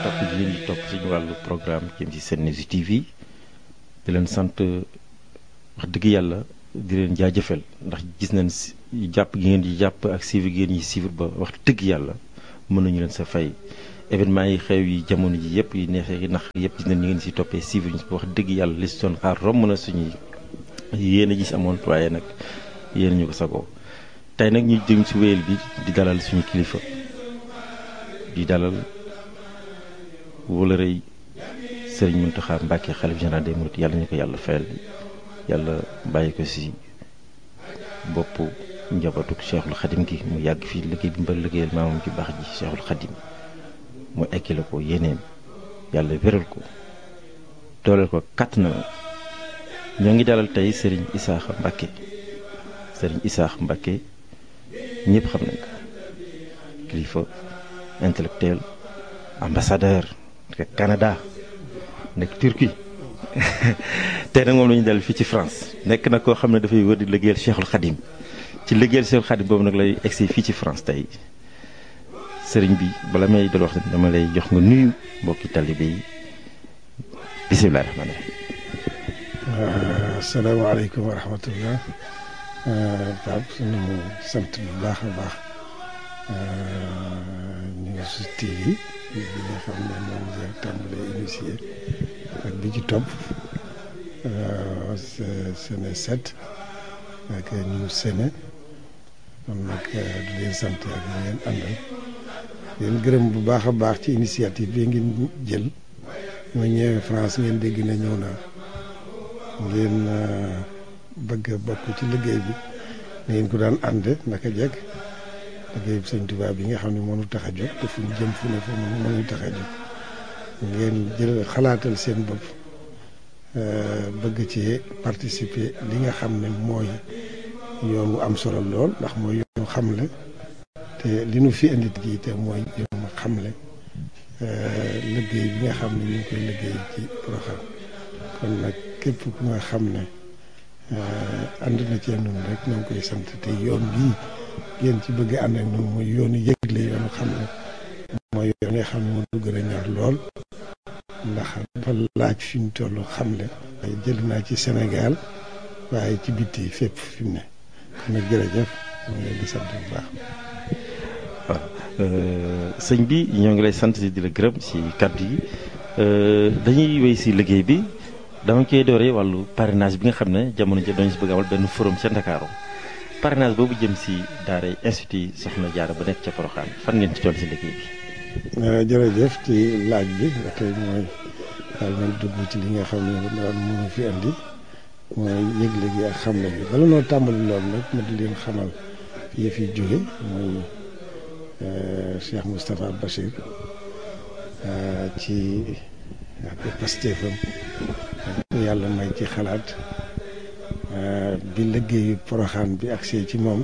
topp ji ngeen di topp suñu wàllu programme jëm ci SeneNews TV di leen sant wax dëgg yàlla di leen jaajëfal ndax gis nañ jàpp gi ngeen di jàpp ak suivre gi ngeen ñi suivre ba wax dëgg yàlla mën nañu leen sa fay événement yi xew yi jamono ji yëpp yi neexee yi nax yëpp gis nañ ñi ngeen si toppee suivre ñu wax dëgg yàlla li si doon xaar romb na suñuy yéen a gis amoon waaye nag yéen ñu ko sagoo tey nag ñu jëm si wéyal bi di dalal suñu kilifa di dalal wala rëy Serigne Mountakha Mbacké xalif général des mourides yàlla ñu ko yàlla fayal yàlla bàyyi ko si bopp njabootuk Cheikhul Khadim gi mu yàgg fii liggéey bi mbal liggéeyal maamam ci baax ji Cheikhul Khadim mu ekkile ko yéeneem yàlla wéral ko dooleel ko kàttanam ñoo ngi dalal tey Serigne Issakha Mbacké Serigne Issakha Mbacké ñëpp xam nañ ko kilifa intellectuel ambassadeur nekk Canada nekk Turquie tey nag moom la ñu dal fii ci France nekk na koo xam ne dafay wër di liggéeyal Cheikhul Khadim ci liggéeyal Cheikhul Khadim boobu nag lay egsi fii ci France tey sëriñ bi bala may dal wax dama lay jox nga nuyu mbokki talibé yi bisimilah rahmaani rahiim. asalaamaaleykum wa rahmatullah. Pape suñu sant bu baax a baax News TV bi nga xam ne moom nga tàmbalee initié ak bi ci topp Sene 7 ak News Sene kon nag di leen sant ak ñu ngeen àndal leen gërëm bu baax a baax ci initiative bi ngeen jël ma ñëwee France ngeen dégg na ñëw naa ngeen bëgg a bokk ci liggéey bi ngeen ko daan ànde naka jekk liggéey bi Sëñ Tuubaa bi nga xam ne mënu tax a jóg te fu ñu jëm fu ne fa mënu tax a jóg ngeen jël xalaatal seen bopp bëgg ci participer li nga xam ne mooy yoon wu am solo lool ndax mooy yoonu xamle te li nu fi indi gi te mooy yoonu xamle liggéey bi nga xam ne ñu ngi koy liggéey ci Porokhane kon nag képp ku nga xam ne ànd na cee noonu rek ñoo ngi koy sant te yoon bii ngeen ci bëgg ànd ak noonu mooy yoonu yëgle yoonu xamle mooy yoon nga xam ne moo du gën a ñor lool ndax dafa laaj fi mu toll xamle waaye jël naa ci Sénégal waaye ci bitti fépp fi mu ne kon nag jërëjëf ñoo ngi leen di sant bu baax. waaw sëñ bi ñoo ngi lay sant di la gërëm si kàddu yi dañuy wéy si liggéey bi dama koy dooree wàllu parrainage bi nga xam ne jamono ji dañu si bëgg amal benn forum ca Ndakaaru parrainage boobu jëm si daara institut Soxna Jaara ba nekk ca Porokhane fan ngeen ci toll si liggéey bi. jërëjëf ci laaj bi ba tey mooy daal nañ dugg ci li nga xam ne daal mënu fi andi mooy yëgle gi ak xamle bi bala noo tàmbali loolu nag ma di leen xamal yëf yi jóge mooy Cheikh Moustapha Bachir ci ak pastéefam yàlla may ci xalaat bi liggéeyu Porokhane bi agsee ci moom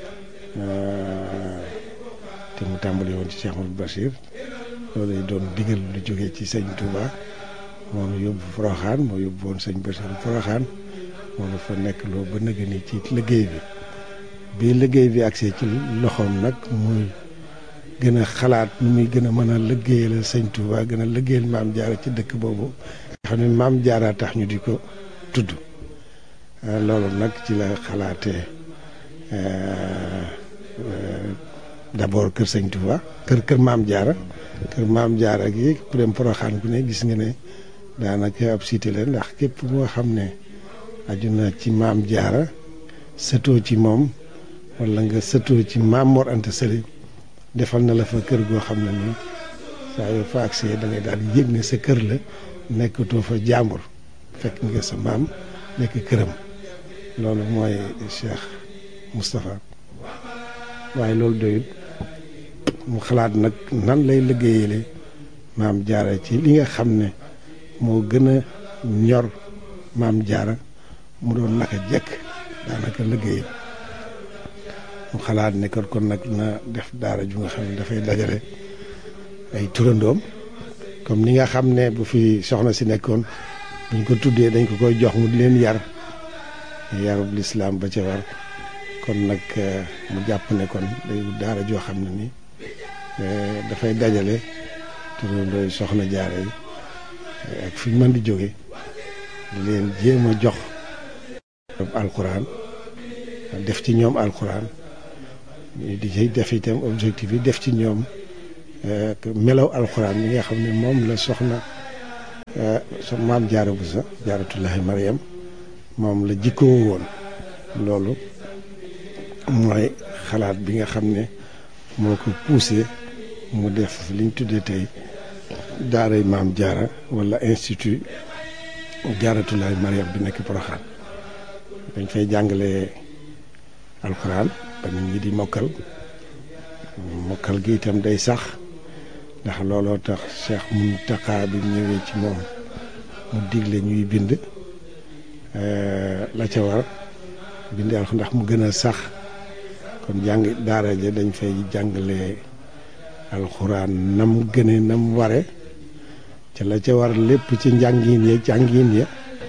te mu tàmbali woon ci Cheikh Moustapha Bachir loolu lay doon digal lu jógee ci sëñ Touba moo nu yóbbu Porokhane moo yóbbu woon sëñ Bachir Porokhane moo nu fa nekk loo ba nëgë ni ci liggéey bi liggéey bi agsee ci loxoom nag muy gën a xalaat nu muy gën a mën a liggéeyal sëñ Touba gën a liggéeyal maam Jaara ci dëkk boobu nga xam ne maam Jaara tax ñu di ko tudd loolu nag ci la xalaatee d'abord kër sëñ Touba kër maam Jaara gi ku dem Porokhane ku ne gis nga ne daanaka ab cité la ndax képp moo xam ne aju na ci maam Jaara sëtoo ci moom wala nga sëtoo ci maam Mor Anta Sali defal na la fa kër goo xam ne nii saa yoo fa agsee da ngay daal di yëg ne sa kër la nekkatoo fa jàmbur fekk nga sa maam nekk këram loolu mooy Cheikh Moustapha waaye loolu doyut mu xalaat nag nan lay liggéeyale maam Jaara ci li nga xam ne moo gën a ñor maam Jaara mu doon naka jekk daanaka liggéey mu xalaat ne kon nag na def daara ju nga xam ne dafay dajale ay turandoom comme ni nga xam ne bu fi soxna si nekkoon buñ ko tuddee dañ ko koy jox mu di leen yarub lislaam ba ca war kon nag mu jàpp ne kon day daara joo xam ne ni dafay dajale turandooy soxna jaara yi ak fi ñu mën di jóge di leen jéem a jox alxuraan def ci ñoom alxuraan di ci def itam objectif yi def ci ñoom melaw alxuraan mi nga xam ne moom la soxna maam jaara Buso jaaratullahi Mariam moom la jikkoo woon. loolu mooy xalaat bi nga xam ne moo ko poussé mu def liñ tuddee tey daaray maam jaara wala institut jaaratullahi Mariam bi nekk Porokhane. dañ fay jàngale alxuraan ba nit ñi di mokkal gi itam day sax ndax looloo tax Cheikh Mountakha bi ñëwee ci moom mu digle ñuy bind la ca war bind alxuraan ndax mu gën a sax kon jàng daara ja dañ fay jàngale alxuraan nam gëne nam ware ca la ca war lépp ci njàngin ya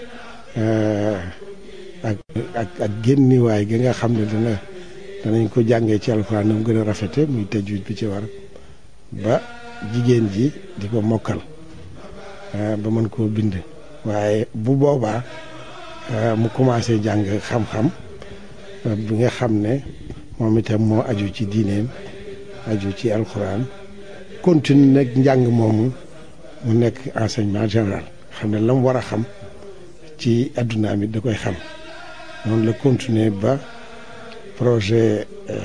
ak génniwaay gi nga xam ne danañ ko jàngee ci alxuraan nam gën a rafete muy tajwid bi ci war ba jigéen ji di ko mokkal ba mën koo bind waaye bu boobaa mu commencé jàng xam-xam bi nga xam ne moom itam moo aju ci diineem aju ci alxuraan continue nag njàng moomu mu nekk enseignement général xam ne la mu war a xam ci adduna mi da koy xam noonu la continuer ba projet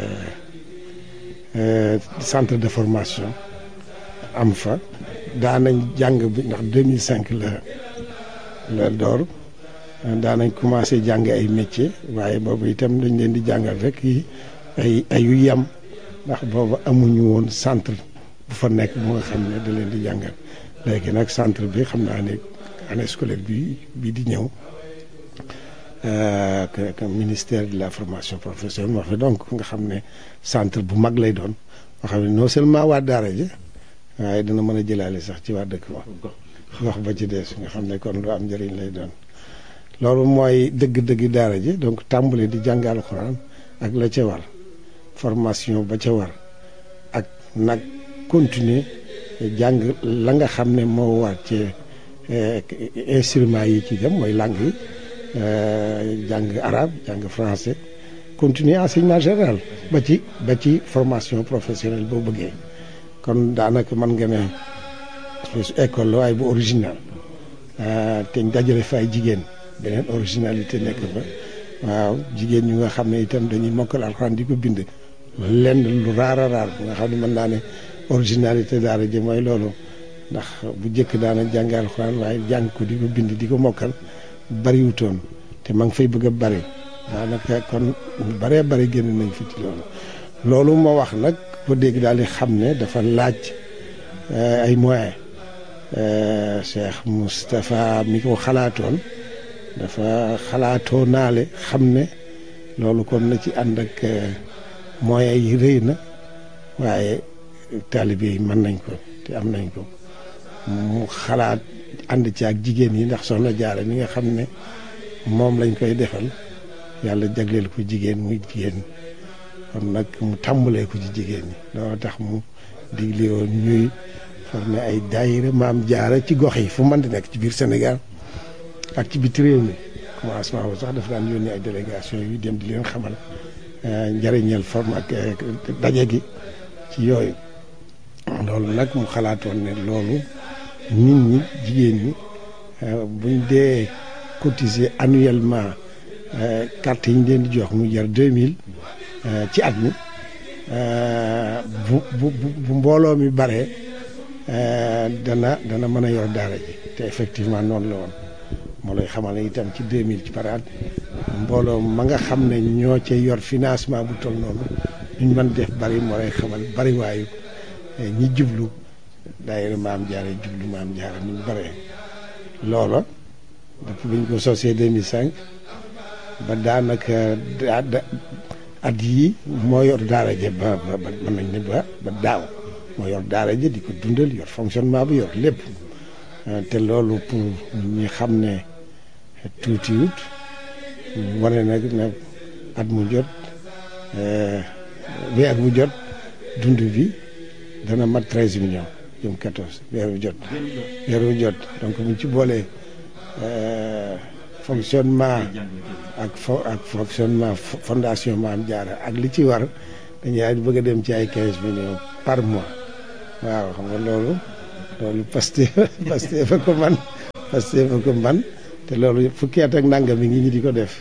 centre de formation am fa daanañ jàng bi ndax 2005 la door daanañ commencé jàng ay métier waaye boobu itam dañ leen di jàngal rek ay yu yem ndax boobu amuñu woon centre bu fa nekk bu nga xam ne da leen di jàngal léegi nag centre bi xam naa ne année scolaire bi di ñëw que ministère de la formation professionnelle moo fa donc nga xam ne centre bu mag lay doon moo xam ne non seulement waa daara ji waaye dina mën a jëlaale sax ci waa dëkk ba gox ba ci des nga xam ne kon lu am njëriñ lay doon loolu mooy dëgg-dëgg daara ji donc tàmbali di jàng alxuraan ak la ca war formation ba ca war ak nag continuer jàng la nga xam ne moo war ci instruments yi ci dem mooy langue yi jàng arabe jàng français continuer enseignement général ba ci formation professionnelle boo bëggee kon daanaka mën nga ne école la waaye bu original te ñu dajale fa ay jigéen beneen originalité nekk fa waaw jigéen ñu nga xam ne itam dañuy mokkal alxuraan di ko bind lenn lu raar a raar bu nga xam ne mën naa ne originalité daara ji mooy loolu ndax bu njëkk daana jàng alxuraan waaye jàng ko di ko bind di ko mokkal bariwutoon te ma ngi fay bëgg a bari daanaka kon baree bari génn nañ fi ci loolu moo wax nag ko dégg daal di xam ne dafa laaj ay moyens Cheikh Moustapha mi ko xalaatoon dafa xalaatoo naale xam ne loolu kon na ci ànd ak moyens yi rëy na waaye taalibe yi mën nañ ko te am nañ ko mu xalaat ànd ci ak jigéen yi ndax soxna Jaara mi nga xam ne moom lañ koy defal yàlla jagleel ko jigéen muy jigéen kon nag mu tàmbalee ko ci jigéen ñi loolu tax mu digle woon ñuy formé ay daayira maam Jaara ci gox yi fu mën di nekk ci biir Sénégal ak ci biti réew mi commencement bu sax dafa daan yónnee ay délégation yu dem di leen xamal njëriñal forme ak daje gi ci yooyu loolu nag mu xalaatoon ne loolu nit ñi jigéen ñi buñ dee cotiser annuellement carte yi ñu leen di jox mu jar 2000 ci at mi bu mbooloo mi baree dana mën a yor daara ji te effectivement noonu la woon moo lay xamal ne itam ci 2000 ci par at mbooloo ma nga xam ne ñoo cay yor financement bu toll noonu ñu mën def bari moo lay xamal bari waayu ñi jublu daayira maam Jaara jublu maam Jaara ni mu baree loola depuis bi ñu ko sosee 2005 ba daanaka at yii moo yor daara ja ba mën nañ ne ba daaw moo yor daara ja di ko dundal yor fonctionnement bi yor lépp te loolu pour ñi xam ne tuutiwut wane nag ne at mu jot weer bu jot dund bi dana mat 13 millions jëm 14 weeru jot donc bu ñu ci boolee fonctionnement ak fonctionnement fondation Maam Jaara ak li ci war dañuy bëgg a dem ci ay 15 millions par mois waaw xam nga loolu Pastef fa ko man te loolu fukki at ak nangam mi ngi ñu di ko def.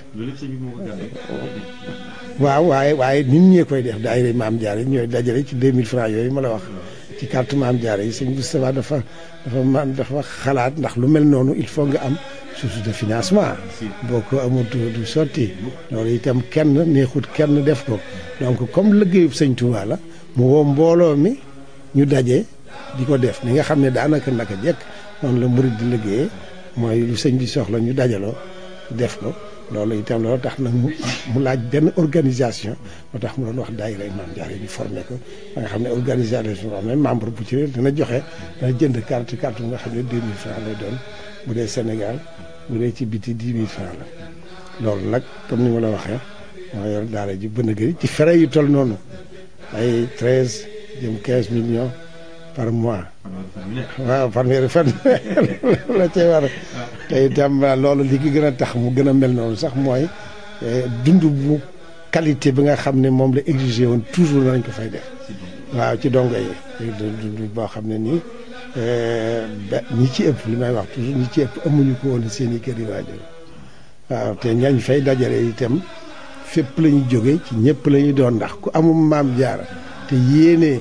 waaw waaye nit ñee koy def daayira Maam Jaara yi ñooy dajale ci 2000 francs yooyu ma la wax ci carte Maam Jaara yi sëñ Moustapha dafa xalaat ndax lu mel noonu il faut nga am source de financement boo ko amul du sotti loolu itam kenn neexut kenn def ko donc comme liggéeyub sëñ Touba la mu woo mbooloo mi ñu daje di ko def ni nga xam ne daanaka naka jekk noonu la murid di liggéeyee mooy lu sëñ bi soxla ñu dajaloo def ko loolu itam loolu tax nag mu laaj benn organisation moo tax mu doon wax daayira Maam Jaara yi ñu formé ko ba nga xam ne organisation boo xam ne membre bu ci dina joxe dana jënd carte bu nga xam ne 2000 francs lay doon bu dee Sénégal bu dee ci biti 10 000 francs la loolu nag comme ni ma la waxee moo yor daara ji bën a gëri ci frais yu toll noonu ay 13 jëm 15 millions par mois waaw fanweeri fan la cay war te itam loolu li ki gën a tax mu gën a mel noonu sax mooy dund bu qualité bi nga xam ne moom la exigé woon toujours nañ ko fay def waaw ci dongo yi dund boo xam ne nii ñi ci ëpp li may wax toujours ñi ci ëpp amuñu ko woon seen i kër yi waajur waaw te ñañ fay dajale itam fépp la ñu jóge ci ñëpp la ñuy doon ndax ku amul Maam Jaara te yéene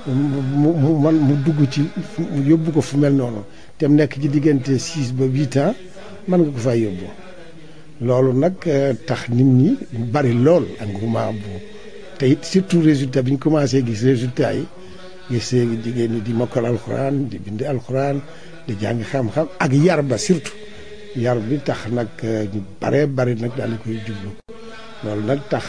mu dugg ci yóbbu ko fu mel noonu te mu nekk ci diggante 6 ba 8 ans mën nga ko fay yóbbu loolu nag tax nit ñi bari lool engouement bu te it surtout résultat bi ñu commencé gis résultat yi gis jigéen ñi di mokkal alxuraan di bind alxuraan di jàng xam-xam ak yar ba surtout yar bi tax nag ñu bari nag daal di koy jublu loolu nag tax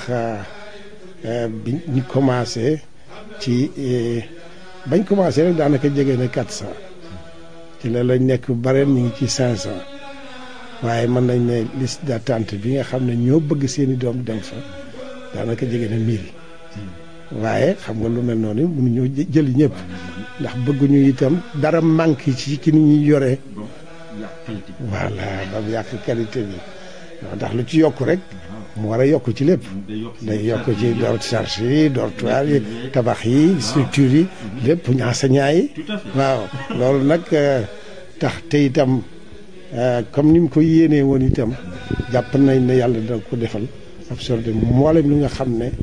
bi ñu commencé ci bañ commencé rek daanaka jege na 400 ci la lañ nekk bareen ñu ngi ci 500 waaye mën nañ ne liste d'attente bi nga xam ne ñoo bëgg seeni doom dem fa daanaka jege na 1000 waaye xam nga lu mel noonu mënuñoo jëli ñëpp ndax bëgguñu itam dara manque ci ni ñuy yoree voilà ba mu yàq qualité bi ndax lu ci yokk rek mu war a yokk ci lépp day yokk ci charge yi dortoir yi tabax yi structure yi lépp enseignants yi waaw loolu nag tax te itam comme ni mu ko yéenee woon itam jàpp nañ ne yàlla dina ko defal absorbé mboolem li nga xam ne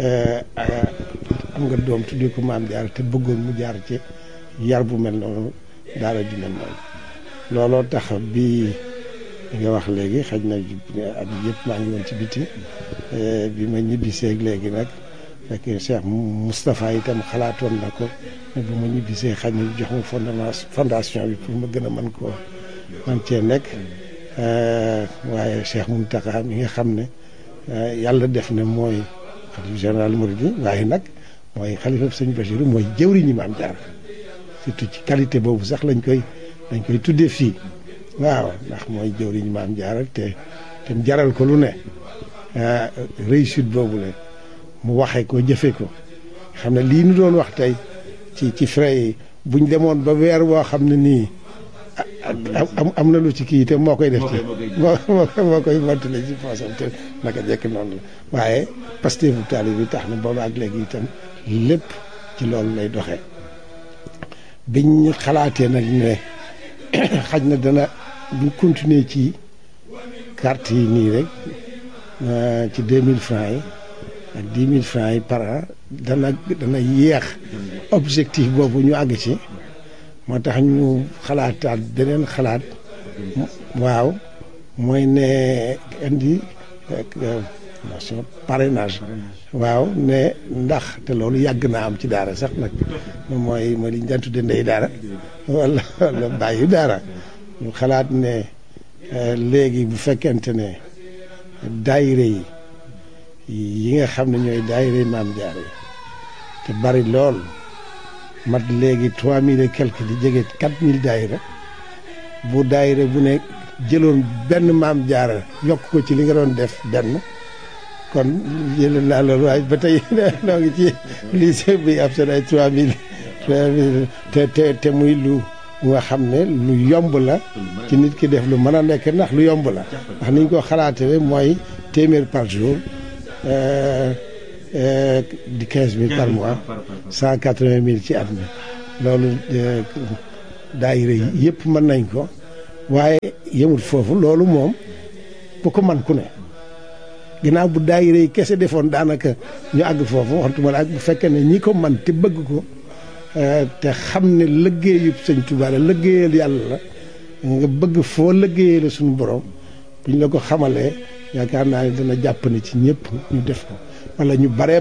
am nga doom tuddee ko Maam Jaara te bëggoon mu jaar ci yar bu mel noonu daara ju mel noonu looloo tax bi nga wax léegi xaj na at yëpp maa ngi woon ci biti bi ma ñibbisee léegi nag fekk Cheikh Moustapha itam xalaatoon na ko ne bu ma ñibbisee xaj na jox ma fondation bi pour ma gën a man cee nekk waaye Cheikh Mountakha mi nga xam ne yàlla def na mooy xalifa général Mouride waaye nag mooy xalifa sëñ Bachir mooy jëwriñu Maam Jaara surtout ci qualité boobu sax lañ koy tuddee fii waaw ndax mooy jëwriñu Maam Jaara te mu jaral ko lu ne réussite boobu la mu waxee ko jëfee ko xam ne lii nu doon wax tey ci frais yi buñ demoon ba weer woo xam ne nii am na lu ci kii te moo koy def ci moo koy mottale ci poosam te naka jekk noonu la waaye Pastef bu taalibe bi tax na booba ak léegi itam lépp ci loolu lay doxee biñ xalaatee nag ne xaj na dana buñ continuer ci carte yi nii rek ci 2000 francs yi ak 10 000 francs yi par an dana yéex objectif boobu ñu àgg ci moo tax ñu xalaataat beneen xalaat waaw mooy ne indi parrainage waaw ne ndax te loolu yàgg naa am ci daara sax nag mooy li ñu daan tudde ndey daara wala bàyyi daara ñu xalaat ne léegi bu fekkente ne daayira yi nga xam ne ñooy daayira yi Maam Jaara yi te bari lool mat léegi 3000 et quelque di jege 4000 daayira bu daayira bu ne jëloon benn Maam Jaara yokk ko ci li nga doon def benn kon jëloon naa loolu waaye ba tey noo ngi ci lycée bi ab seen ay 3000 te muy lu nga xam ne lu yomb la ci nit ki def lu mën a nekk ndax lu yomb la ndax niñ ko xalaatee mooy téeméer par jour di 15 000 par mois 180 000 ci at mi loolu daayira yi yëpp mën nañ ko waaye yemul foofu loolu moom bu ko man ku ne ginnaaw bu daayira yi kese defoon daanaka ñu àgg foofu waxtuma la ak bu fekkee ne ñi ko man te bëgg ko te xam ne liggéeyub Sëñ Tuubaa la liggéeyal yàlla la nga bëgg foo liggéeyee la suñu borom buñ la ko xamalee yaakaar naa ne dana jàpp ne ci ñëpp ñu def ko wala ñu bare